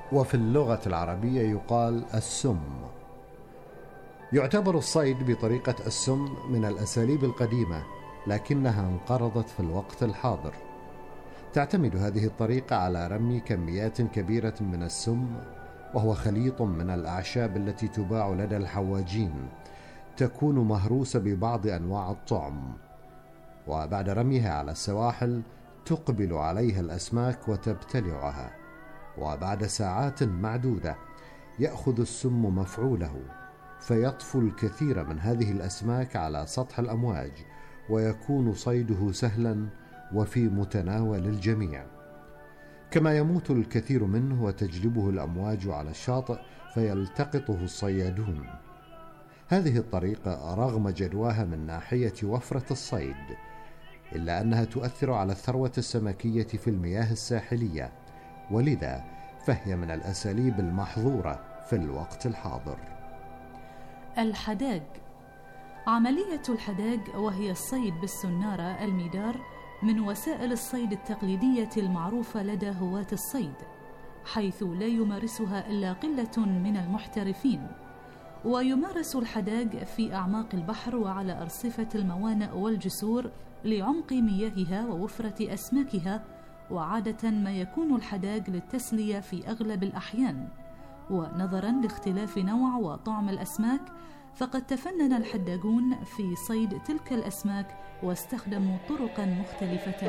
وفي اللغة العربية يقال السم. يعتبر الصيد بطريقة السم من الأساليب القديمة، لكنها انقرضت في الوقت الحاضر. تعتمد هذه الطريقة على رمي كميات كبيرة من السم، وهو خليط من الأعشاب التي تباع لدى الحواجين، تكون مهروسة ببعض أنواع الطعم، وبعد رميها على السواحل تقبل عليها الأسماك وتبتلعها، وبعد ساعات معدودة يأخذ السم مفعوله، فيطفو الكثير من هذه الأسماك على سطح الأمواج، ويكون صيده سهلا وفي متناول الجميع. كما يموت الكثير منه وتجلبه الأمواج على الشاطئ فيلتقطه الصيادون. هذه الطريقة رغم جدواها من ناحية وفرة الصيد، إلا أنها تؤثر على الثروة السمكية في المياه الساحلية، ولذا فهي من الأساليب المحظورة في الوقت الحاضر. الحداق. عملية الحداق، وهي الصيد بالسنارة الميدار، من وسائل الصيد التقليدية المعروفة لدى هواة الصيد، حيث لا يمارسها إلا قلة من المحترفين. ويمارس الحداق في أعماق البحر وعلى أرصفة الموانئ والجسور لعمق مياهها ووفرة أسماكها، وعادة ما يكون الحداق للتسلية في أغلب الأحيان. ونظرا لاختلاف نوع وطعم الأسماك، فقد تفنن الحداقون في صيد تلك الأسماك واستخدموا طرقا مختلفة